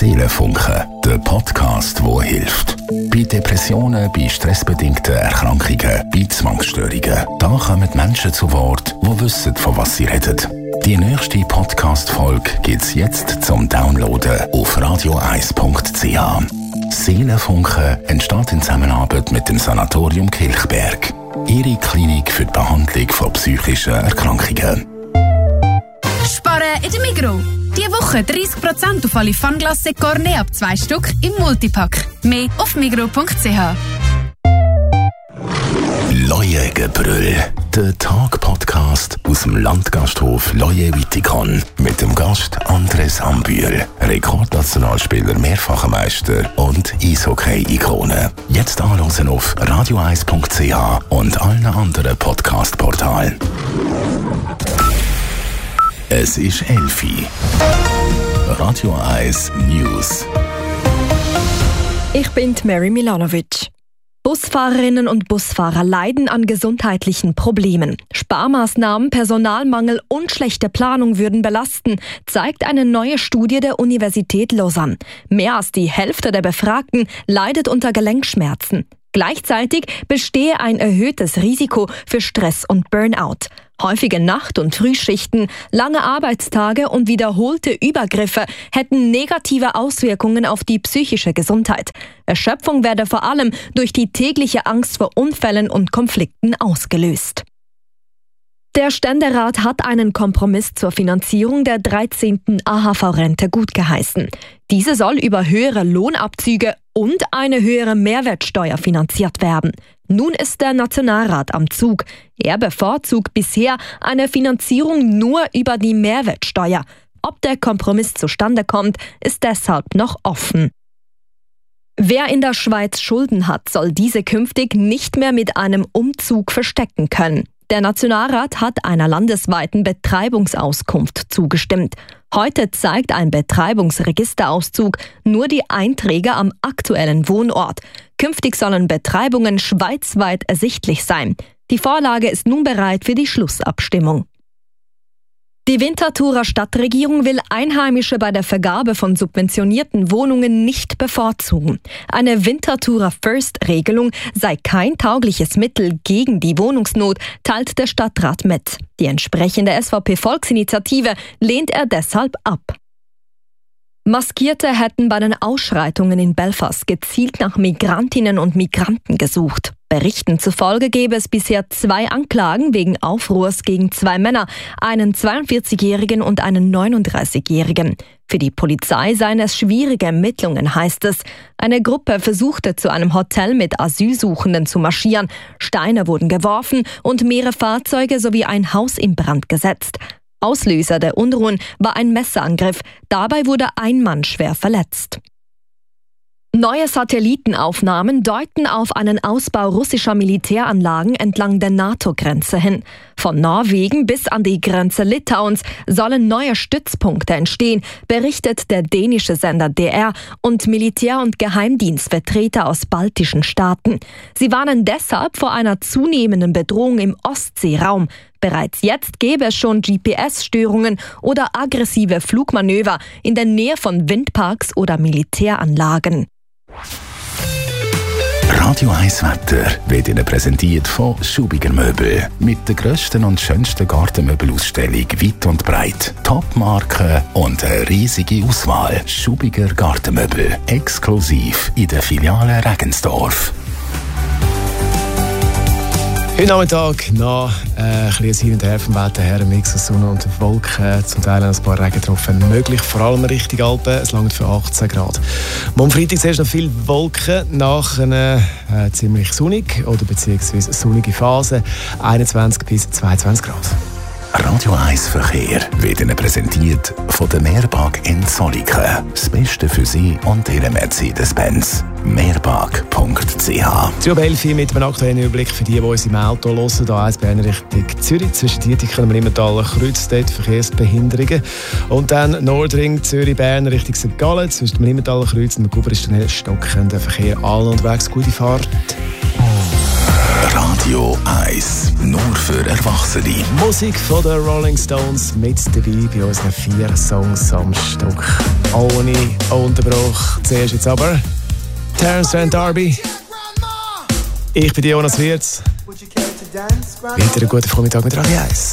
Seelenfunken, der Podcast, der hilft. Bei Depressionen, bei stressbedingten Erkrankungen, bei Zwangsstörungen. Da kommen Menschen zu Wort, die wissen, von was sie reden. Die nächste Podcast-Folge gibt es jetzt zum Downloaden auf radio1.ch. Seelenfunken entsteht in Zusammenarbeit mit dem Sanatorium Kilchberg. Ihre Klinik für die Behandlung von psychischen Erkrankungen. Sparen in der Migros. Diese Woche 30% auf alle Fanglasse Cornet ab 2 Stück im Multipack. Mehr auf migros.ch. Leuengebrüll, der Tag-Podcast aus dem Landgasthof Leue-Wittikon mit dem Gast Andres Ambühl, Rekordnationalspieler, mehrfacher Meister und Eishockey-Ikone. Jetzt anhören auf radio1.ch und allen anderen Podcast-Portalen. Es ist 11 Uhr. Radio 1 News. Ich bin Mary Milanovic. Busfahrerinnen und Busfahrer leiden an gesundheitlichen Problemen. Sparmaßnahmen, Personalmangel und schlechte Planung würden belasten, zeigt eine neue Studie der Universität Lausanne. Mehr als die Hälfte der Befragten leidet unter Gelenkschmerzen. Gleichzeitig bestehe ein erhöhtes Risiko für Stress und Burnout. Häufige Nacht- und Frühschichten, lange Arbeitstage und wiederholte Übergriffe hätten negative Auswirkungen auf die psychische Gesundheit. Erschöpfung werde vor allem durch die tägliche Angst vor Unfällen und Konflikten ausgelöst. Der Ständerat hat einen Kompromiss zur Finanzierung der 13. AHV-Rente gutgeheißen. Diese soll über höhere Lohnabzüge und eine höhere Mehrwertsteuer finanziert werden. Nun ist der Nationalrat am Zug. Er bevorzugt bisher eine Finanzierung nur über die Mehrwertsteuer. Ob der Kompromiss zustande kommt, ist deshalb noch offen. Wer in der Schweiz Schulden hat, soll diese künftig nicht mehr mit einem Umzug verstecken können. Der Nationalrat hat einer landesweiten Betreibungsauskunft zugestimmt. Heute zeigt ein Betreibungsregisterauszug nur die Einträge am aktuellen Wohnort. Künftig sollen Betreibungen schweizweit ersichtlich sein. Die Vorlage ist nun bereit für die Schlussabstimmung. Die Winterthurer Stadtregierung will Einheimische bei der Vergabe von subventionierten Wohnungen nicht bevorzugen. Eine Winterthurer First-Regelung sei kein taugliches Mittel gegen die Wohnungsnot, teilt der Stadtrat mit. Die entsprechende SVP-Volksinitiative lehnt er deshalb ab. Maskierte hätten bei den Ausschreitungen in Belfast gezielt nach Migrantinnen und Migranten gesucht. Berichten zufolge gäbe es bisher 2 Anklagen wegen Aufruhrs gegen 2 Männer, einen 42-Jährigen und einen 39-Jährigen. Für die Polizei seien es schwierige Ermittlungen, heißt es. Eine Gruppe versuchte zu einem Hotel mit Asylsuchenden zu marschieren. Steine wurden geworfen und mehrere Fahrzeuge sowie ein Haus in Brand gesetzt. Auslöser der Unruhen war ein Messerangriff. Dabei wurde ein Mann schwer verletzt. Neue Satellitenaufnahmen deuten auf einen Ausbau russischer Militäranlagen entlang der NATO-Grenze hin. Von Norwegen bis an die Grenze Litauens sollen neue Stützpunkte entstehen, berichtet der dänische Sender DR und Militär- und Geheimdienstvertreter aus baltischen Staaten. Sie warnen deshalb vor einer zunehmenden Bedrohung im Ostseeraum. Bereits jetzt gäbe es schon GPS-Störungen oder aggressive Flugmanöver in der Nähe von Windparks oder Militäranlagen. Radio 1 Wetter wird Ihnen präsentiert von Schubiger Möbel. Mit der grössten und schönsten Gartenmöbelausstellung weit und breit. Top-Marken und eine riesige Auswahl. Schubiger Gartenmöbel. Exklusiv in der Filiale Regensdorf. Heute Nachmittag noch ein bisschen Hin und Her vom Wetter her, ein Mix aus Sonne und Wolken, zum Teil ein paar Regentropfen möglich, vor allem Richtung Alpen, es langt für 18 Grad. Am Freitag zuerst noch viele Wolken, nachher ziemlich sonnig oder beziehungsweise sonnige Phase, 21 bis 22 Grad. Radio 1 Verkehr wird Ihnen präsentiert von der Mehrpark in Zolliken. Das Beste für Sie und Ihre Mercedes-Benz. Mehrpark.ch. Zu 11 mit einem aktuellen Überblick für die, die uns im Auto hören. Da A1 Richtung Zürich, zwischen Dietikon und Limmentaler Kreuz, dort Verkehrsbehinderungen. Und dann Nordring, Zürich-Bern Richtung St. Gallen, zwischen Limmentaler Kreuz und Guber ist der stockende Verkehr allen unterwegs. Gute Fahrt. Radio 1. Nur für Erwachsene. Musik von den Rolling Stones mit dabei bei unseren 4 Songs am Stück. Ohne Unterbruch. Zuerst jetzt aber Terence Trent D'Arby. Ich bin Jonas Wirz. Weiter einen guten Vormittag mit Radio 1.